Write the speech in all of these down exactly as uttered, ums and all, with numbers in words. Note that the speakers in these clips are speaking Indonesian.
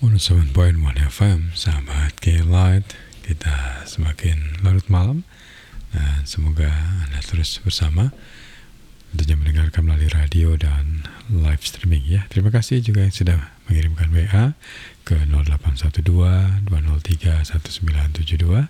seratus tujuh koma satu F M, sahabat K-Light, kita semakin larut malam dan semoga Anda terus bersama tentunya mendengarkan melalui radio dan live streaming ya. Terima kasih juga yang sudah mengirimkan W A ke nol delapan satu dua dua nol tiga satu sembilan tujuh dua.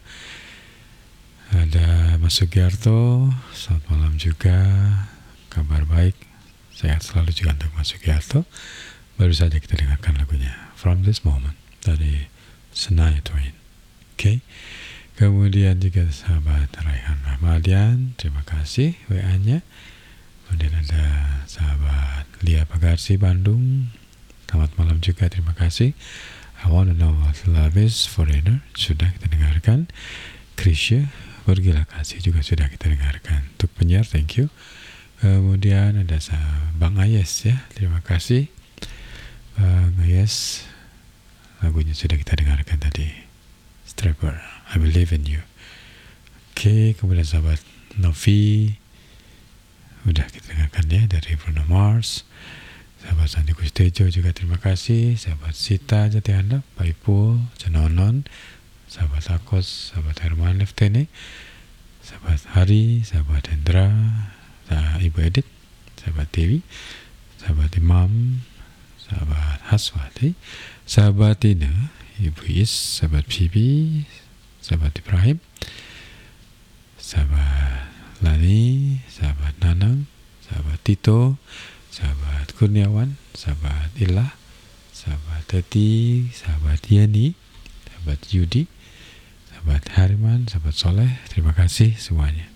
Ada Mas Sugiarto, selamat malam juga, kabar baik, sehat selalu juga untuk Mas Sugiarto. Baru saja kita dengarkan lagunya From This Moment dari Shania Twain. Oke, okay. Kemudian juga sahabat Raihan Rahmadian, terima kasih W A-nya. Kemudian ada sahabat Lia Pagarsi Bandung, selamat malam juga, terima kasih. I Wanna Know What Love Is, Foreigner, sudah kita dengarkan. Krisya, Pergilah Kasih juga sudah kita dengarkan. Untuk penyiar, thank you. Kemudian ada Bang Ayes ya, terima kasih Bang Ayes, lagunya sudah kita dengarkan tadi, Strapper, I Believe In You. Oke, kemudian sahabat Novi, udah kita dengarkan ya, dari Bruno Mars. Sahabat Sandy Kustejo juga terima kasih. Sahabat Sita Jatihandap, Pak Ipul, Cenonon, sahabat Akos, sahabat Herman Leftene, sahabat Hari, sahabat Hendra, sahabat Ibu Edit, sahabat Dewi, sahabat Imam, sahabat Haswati, sahabat Tina, Ibu Is, sahabat Phoebe, sahabat Ibrahim, sahabat Lani, sahabat Nanang, sahabat Tito, sahabat Kurniawan, sahabat Ilah, sahabat Teti, sahabat Yeni, sahabat Yudi, sahabat Hariman, sahabat Soleh, terima kasih semuanya.